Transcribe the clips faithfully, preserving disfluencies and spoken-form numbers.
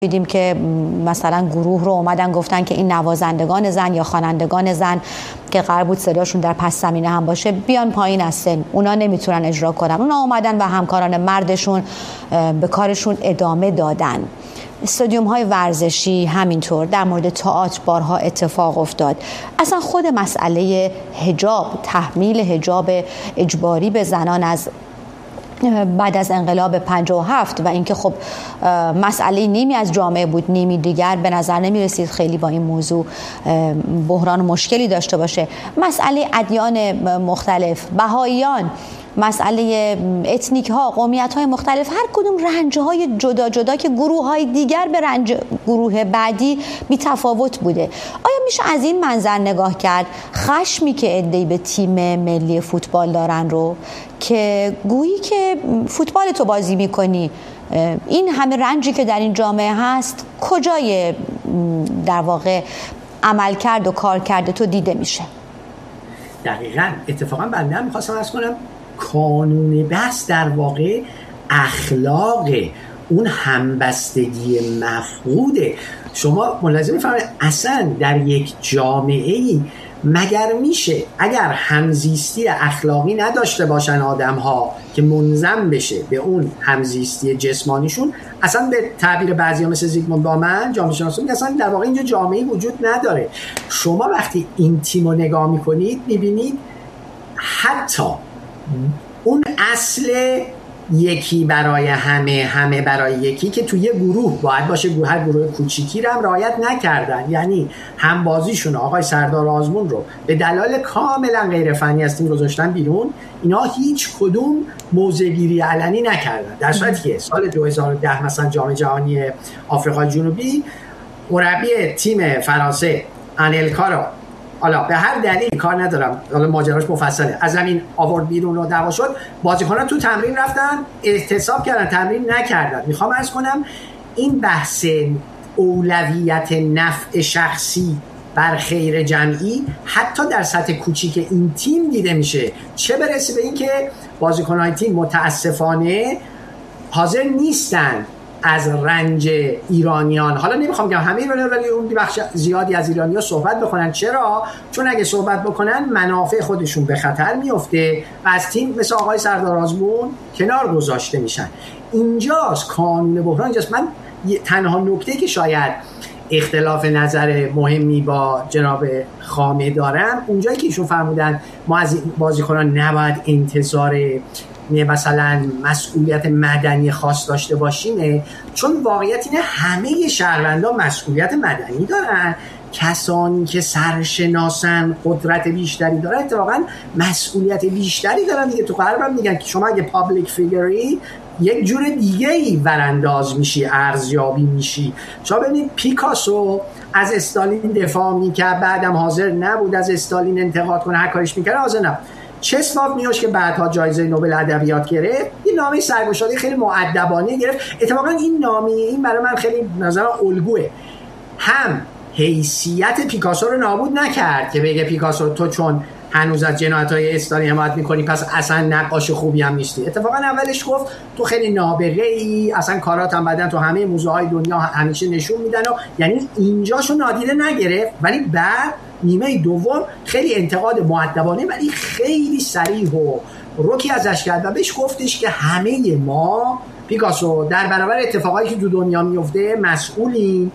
دیدیم که مثلا گروه رو اومدن گفتن که این نوازندگان زن یا خوانندگان زن که قرار بود صداشون در پس زمینه هم باشه بیان پایین از سن، اونا نمیتونن اجرا کنن. اونا اومدن و همکاران مردشون به کارشون ادامه دادن. استادیوم های ورزشی همینطور، در مورد تئاتر بارها اتفاق افتاد. اصلا خود مسئله حجاب، تحمیل حجاب اجباری به زنان از بعد از انقلاب پنجاه و هفت و اینکه خب مسئله نیمی از جامعه بود، نیمی دیگر به نظر نمی رسید خیلی با این موضوع بحران مشکلی داشته باشه. مسئله ادیان مختلف، بهاییان، مسئله اتنیک ها، قومیت های مختلف، هر کدوم رنج های جدا جدا که گروه های دیگر به رنج گروه بعدی بی تفاوت بوده. آیا میشه از این منظر نگاه کرد خشمی که عده‌ای به تیم ملی فوتبال دارن رو که گویی که فوتبال تو بازی میکنی، این همه رنجی که در این جامعه هست کجای در واقع عمل کرد و کار کرده تو دیده میشه؟ دقیقاً. اتفاقا بنده هم میخواستم از کنم کانون بحث در واقع اخلاق اون همبستگی مفقوده. شما ملاحظه می‌فرمایید اصلا در یک جامعه‌ای مگر میشه اگر همزیستی اخلاقی نداشته باشن آدم‌ها که منظم بشه به اون همزیستی جسمانیشون، اصلا به تعبیر بعضیا مثل زیگموند بامن جامعه شناسا میگن اصلا در واقع اینجا جامعه‌ای وجود نداره. شما وقتی این تیمو نگاه میکنید میبینید حتی اون اصل یکی برای همه، همه برای یکی که توی یه گروه باید باشه، هر گروه کوچیکی رو هم رعایت نکردن. یعنی همبازیشون آقای سردار آزمون رو به دلایل کاملا غیر فنی از تیم گذاشتن بیرون. اینا هیچ کدوم موضع‌گیری علنی نکردن، در صورتی که سال دو هزار و ده مثلا جام جهانی آفریقای جنوبی مربی تیم فرانسه آنلکا رو حالا به هر دلیل کار ندارم، حالا ماجراش مفصله، از زمین آورد بیرون و دعوا شد. بازیکنان تو تمرین رفتن احتساب کردن، تمرین نکردن. میخوام عرض کنم این بحث اولویت نفع شخصی بر خیر جمعی حتی در سطح کوچیک این تیم دیده میشه، چه برسه به این که بازیکنان تیم متاسفانه حاضر نیستن از رنج ایرانیان، حالا نمیخوام بگم همه ایرانیان، ولی اون بخش زیادی از ایرانیان صحبت بکنن. چرا؟ چون اگه صحبت بکنن منافع خودشون به خطر میفته و از تیم مثل آقای سردار آزمون کنار گذاشته میشن. اینجاست کانون بحران، اینجاست. من تنها نکته که شاید اختلاف نظر مهمی با جناب خامه دارم اونجایی که ایشون فرمودن ما از بازیکنان نباید انتظار مثلا مسئولیت مدنی خاص داشته باشیم، چون واقعیت اینه همه شهروندان مسئولیت مدنی دارن. کسانی که سرشناسن، قدرت بیشتری دارن، اتفاقا مسئولیت بیشتری دارن دیگه. تو غربم میگن که شما اگه پابلیک فیگری یک جور دیگه ای ورانداز میشی، ارزیابی میشی. شما ببینید پیکاسو از استالین دفاع میکرد، بعدم حاضر نبود از استالین انتقاد کنه، هر کارش میکرد حاضر نبود. چسلاو میوش که بعدها جایزه نوبل ادبیات گرفت، این نامه سرگشاده خیلی مؤدبانه گرفت. اتفاقا این نامه این برای من خیلی نظرم الگوئه. هم حیثیت پیکاسو رو نابود نکرد که بگه پیکاسو تو چون هنوز از جنایت‌های استالین حمایت می‌کنی پس اصلا نقاش خوبی هم نیستی. اتفاقا اولش گفت تو خیلی نابغه‌ای، اصلا کارات هم بعدن تو همه موزه‌های دنیا همیشه نشون میدن و یعنی اینجاشو نادیده نگرفت. ولی بعد نیمه دوم خیلی انتقاد مؤدبانه ولی خیلی صریح و رکی ازش کرد و بهش گفتش که همه ما پیکاسو در برابر اتفاقایی که تو دنیا میفته مسئولیم،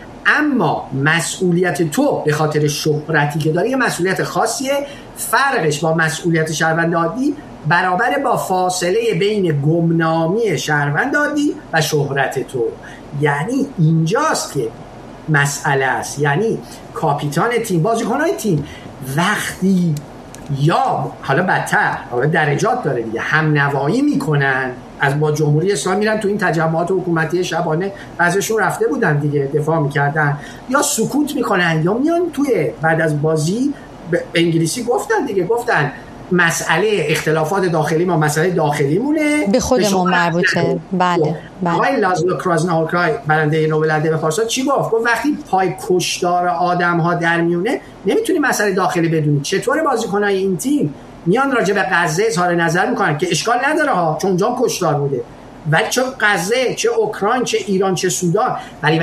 اما مسئولیت تو به خاطر شهرتی که داری یه مسئولیت خاصیه، فرقش با مسئولیت شهروند عادی برابر با فاصله بین گمنامی شهروند عادی و شهرت تو. یعنی اینجاست که مسئله است. یعنی کاپیتان تیم، بازیکن‌های تیم وقتی یا حالا بدتر، حالا درجات داره دیگه، هم نوایی میکنن از با جمهوری اسلامی، میرن تو این تجمعات حکومتی شبانه، بعضیشون رفته بودن دیگه دفاع میکردن، یا سکوت میکنن یا میان توی بعد از بازی به انگلیسی گفتن دیگه، گفتن مسئله اختلافات داخلی ما مسئله داخلی مونه، به خودمون مربوطه. بله بله. آقای لازلو کرازنهورکای برنده نوبل ادبیات پارسال چی گفت؟ گفت وقتی پای کشتار آدم ها در میونه نمیتونی مسئله داخلی بدونی. چطور بازیکنای این تیم میان راجع به غزه اظهار نظر میکنن که اشکال نداره ها چون اونجا کشتار بوده، ولی چه غزه، چه اوکراین، چه ایران، چه سودان. ولی